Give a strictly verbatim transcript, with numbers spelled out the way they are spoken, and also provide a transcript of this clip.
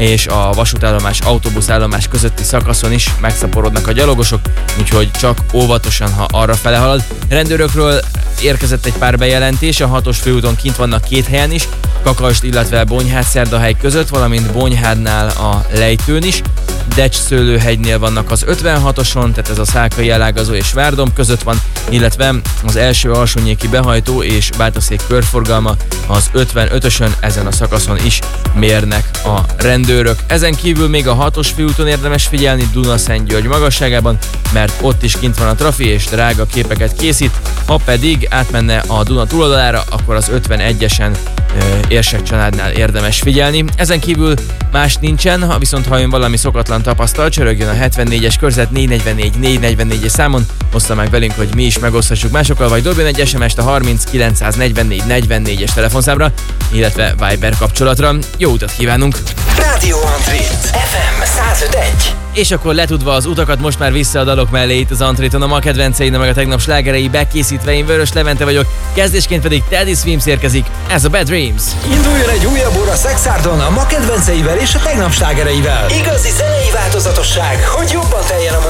és a vasútállomás, autóbuszállomás közötti szakaszon is megszaporodnak a gyalogosok, úgyhogy csak óvatosan, ha arra fele halad. Rendőrökről érkezett egy pár bejelentés, a hatos főúton kint vannak két helyen is, Kakast, illetve Bonyhád-Szerdahely között, valamint Bonyhádnál a Lejtőn is. Decs-Szőlőhegynél vannak az ötvenhatoson, tehát ez a Szálkai elágazó és Várdom között van, illetve az első alsónyéki behajtó és Bátaszék körforgalma az ötvenötösön, ezen a szakaszon is mérnek a rendőrök. Ezen kívül még a hatos főúton érdemes figyelni Duna-Szentgyörgy magasságában, mert ott is kint van a trafi és drága képeket készít, ha pedig átmenne a Duna túloldalára, akkor az ötvenegyesen Érsek családnál érdemes figyelni. Ezen kívül más nincsen, ha viszont ha ön valami szokatlan tapasztal, csörögjön a hetvennégyes körzet négy negyvennégy négy negyvennégyes számon, oszta meg velünk, hogy mi is megoszthassuk másokkal, vagy dobjon egy es em est a harminc kilencszáznegyvennégy negyvennégyes telefonszámra, illetve Viber kapcsolatra. Jó utat kívánunk! Rádió Antrit ef em száz öt egy. És akkor letudva az utakat, most már vissza a dalok mellé itt az Antréton, a ma kedvenceim, meg a tegnap slágerei bekészítve, én Vörös Levente vagyok, kezdésként pedig Teddy Swims érkezik, ez a Bad Dreams. Induljon egy újabb óra Szexárdon a ma kedvenceivel és a tegnap slágereivel. Igazi zenei változatosság, hogy jobban teljen a